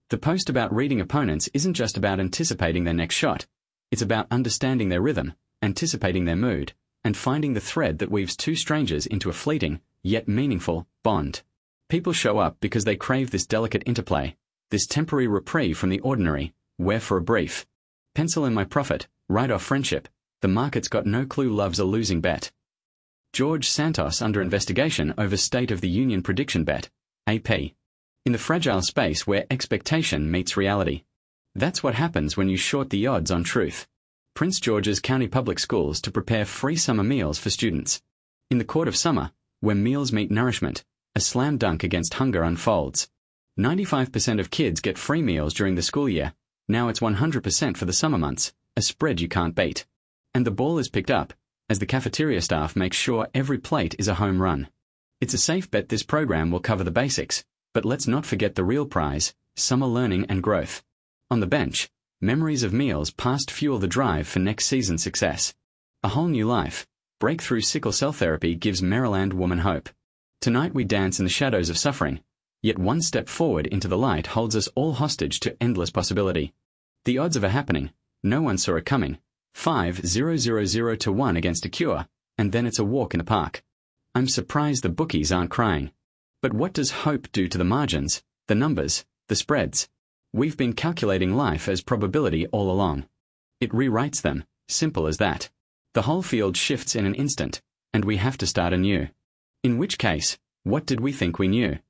The post about reading opponents isn't just about anticipating their next shot. It's about understanding their rhythm, anticipating their mood, and finding the thread that weaves two strangers into a fleeting, yet meaningful, bond. People show up because they crave this delicate interplay, this temporary reprieve from the ordinary, where for a brief pencil in my profit, write off friendship, the market's got no clue love's a losing bet. George Santos under investigation over State of the Union prediction bet, AP. In the fragile space where expectation meets reality. That's what happens when you short the odds on truth. Prince George's County Public Schools to prepare free summer meals for students. In the court of summer, where meals meet nourishment, a slam dunk against hunger unfolds. 95% of kids get free meals during the school year. Now it's 100% for the summer months, a spread you can't beat. And the ball is picked up, as the cafeteria staff makes sure every plate is a home run. It's a safe bet this program will cover the basics, but let's not forget the real prize, summer learning and growth. On the bench, memories of meals past fuel the drive for next season's success. A whole new life. Breakthrough sickle cell therapy gives Maryland woman hope. Tonight we dance in the shadows of suffering, yet one step forward into the light holds us all hostage to endless possibility. The odds of a happening, no one saw it coming. 5,000 to 1 against a cure, and then it's a walk in the park. I'm surprised the bookies aren't crying. But what does hope do to the margins, the numbers, the spreads? We've been calculating life as probability all along. It rewrites them, simple as that. The whole field shifts in an instant, and we have to start anew. In which case, what did we think we knew?